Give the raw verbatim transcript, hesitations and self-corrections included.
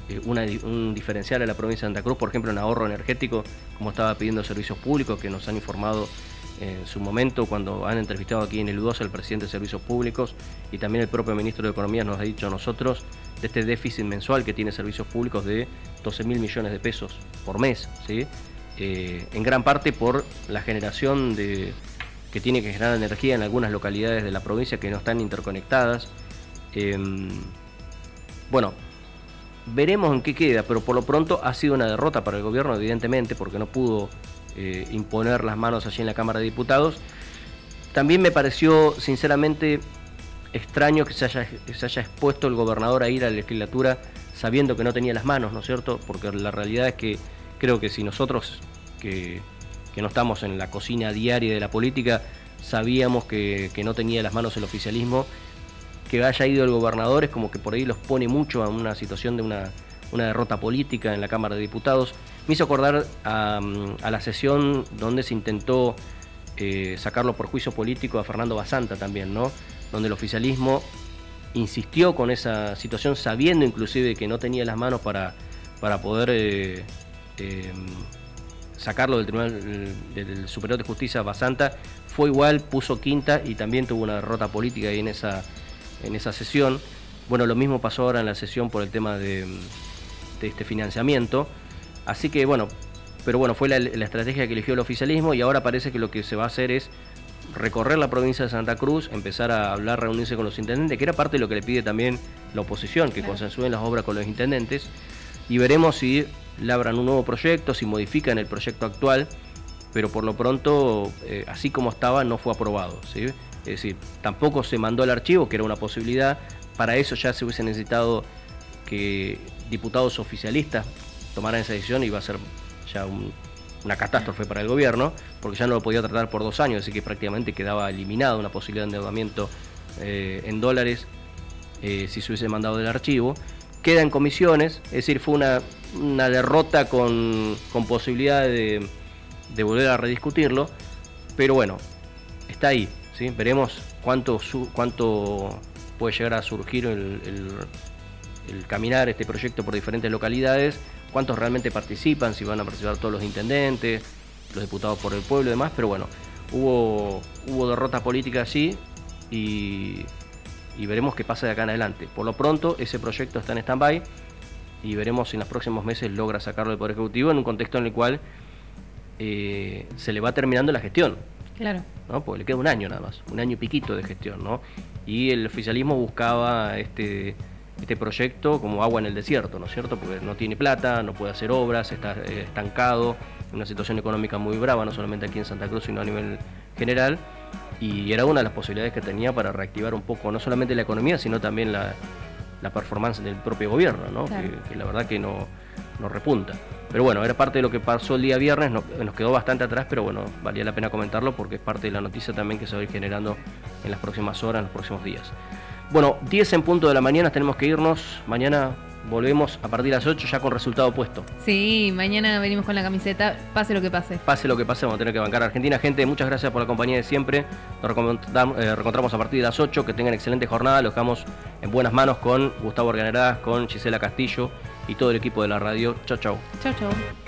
eh, una, un diferencial a la provincia de Santa Cruz, por ejemplo en ahorro energético, como estaba pidiendo Servicios Públicos, que nos han informado en su momento cuando han entrevistado aquí en el U D O S al presidente de Servicios Públicos, y también el propio ministro de Economía nos ha dicho a nosotros de este déficit mensual que tiene Servicios Públicos de doce mil millones de pesos por mes, ¿sí? Eh, en gran parte por la generación de que tiene que generar energía en algunas localidades de la provincia que no están interconectadas. Eh, bueno, veremos en qué queda, pero por lo pronto ha sido una derrota para el gobierno, evidentemente, porque no pudo eh, imponer las manos allí en la Cámara de Diputados. También me pareció, sinceramente, extraño que se haya, que se haya expuesto el gobernador a ir a la legislatura sabiendo que no tenía las manos, ¿no es cierto? Porque la realidad es que creo que si nosotros, que, que no estamos en la cocina diaria de la política, sabíamos que, que no tenía las manos el oficialismo, que haya ido el gobernador es como que por ahí los pone mucho a una situación de una, una derrota política en la Cámara de Diputados. Me hizo acordar a, a la sesión donde se intentó eh, sacarlo por juicio político a Fernando Basanta también, ¿no? Donde el oficialismo insistió con esa situación, sabiendo inclusive que no tenía las manos para, para poder eh, eh, sacarlo del Tribunal del Superior de Justicia. Basanta fue igual, puso quinta y también tuvo una derrota política ahí en esa, en esa sesión. Bueno, lo mismo pasó ahora en la sesión por el tema de, de este financiamiento. Así que bueno, pero bueno, fue la, la estrategia que eligió el oficialismo, y ahora parece que lo que se va a hacer es recorrer la provincia de Santa Cruz, empezar a hablar, reunirse con los intendentes, que era parte de lo que le pide también la oposición, que claro, consensúen las obras con los intendentes, y veremos si labran un nuevo proyecto, si modifican el proyecto actual, pero por lo pronto, eh, así como estaba, no fue aprobado, ¿sí? Es decir, tampoco se mandó al archivo, que era una posibilidad. Para eso ya se hubiese necesitado que diputados oficialistas tomaran esa decisión, y iba a ser ya un... una catástrofe para el gobierno, porque ya no lo podía tratar por dos años, así que prácticamente quedaba eliminada una posibilidad de endeudamiento eh, en dólares eh, si se hubiese mandado del archivo. Queda en comisiones, es decir, fue una, una derrota con, con posibilidad de, de volver a rediscutirlo, pero bueno, está ahí, ¿sí? Veremos cuánto, su, cuánto puede llegar a surgir el, el, el caminar este proyecto por diferentes localidades, cuántos realmente participan, si van a participar todos los intendentes, los diputados por el pueblo y demás, pero bueno, hubo, hubo derrota política allí, y, y veremos qué pasa de acá en adelante. Por lo pronto, ese proyecto está en stand-by, y veremos si en los próximos meses logra sacarlo del Poder Ejecutivo, en un contexto en el cual eh, se le va terminando la gestión. Claro. ¿No? Porque le queda un año nada más, un año y piquito de gestión, ¿no? Y el oficialismo buscaba este... este proyecto como agua en el desierto, ¿no es cierto? Porque no tiene plata, no puede hacer obras, está eh, estancado, en una situación económica muy brava, no solamente aquí en Santa Cruz, sino a nivel general, y era una de las posibilidades que tenía para reactivar un poco, no solamente la economía, sino también la, la performance del propio gobierno, ¿no? Claro. Que, que la verdad que no, no repunta. Pero bueno, era parte de lo que pasó el día viernes, no, nos quedó bastante atrás, pero bueno, valía la pena comentarlo porque es parte de la noticia también que se va a ir generando en las próximas horas, en los próximos días. Bueno, diez en punto de la mañana, tenemos que irnos. Mañana volvemos a partir de las ocho ya con resultado puesto. Sí, mañana venimos con la camiseta, pase lo que pase. Pase lo que pase, vamos a tener que bancar a Argentina. Gente, muchas gracias por la compañía de siempre. Nos eh, reencontramos a partir de las ocho. Que tengan excelente jornada. Los dejamos en buenas manos con Gustavo Organeradas, con Gisela Castillo y todo el equipo de la radio. Chau, chau. Chau, chau.